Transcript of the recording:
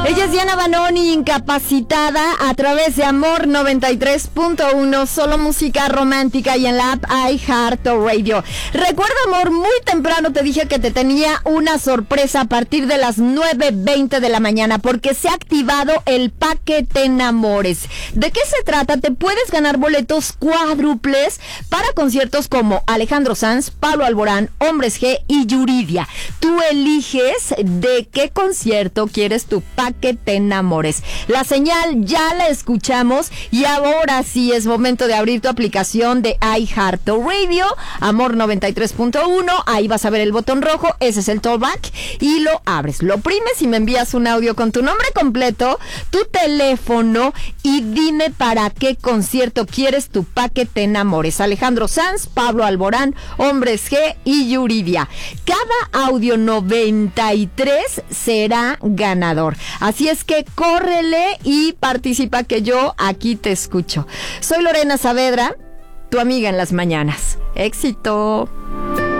Ella es Diana Banoni, incapacitada, a través de Amor 93.1, solo música romántica y en la app iHeartRadio. Recuerda, amor, muy temprano te dije que te tenía una sorpresa a partir de las 9:20 de la mañana, porque se ha activado el Paquete Enamores. ¿De qué se trata? Te puedes ganar boletos cuádruples para conciertos como Alejandro Sanz, Pablo Alborán, Hombres G y Yuridia. Tú eliges de qué concierto quieres tu Paquete Enamores. La señal ya la escuchamos y ahora sí es momento de abrir tu aplicación de iHeartRadio, Amor 93.1. Ahí vas a ver el botón rojo, ese es el talkback, y lo abres, lo oprimes y me envías un audio con tu nombre completo, tu teléfono y dime para qué concierto quieres tu Paquete Enamores. Alejandro Sanz, Pablo Alborán, Hombres G y Yuridia. Cada audio 93 será ganador. Así es que córrele y participa, que yo aquí te escucho. Soy Lorena Saavedra, tu amiga en las mañanas. ¡Éxito!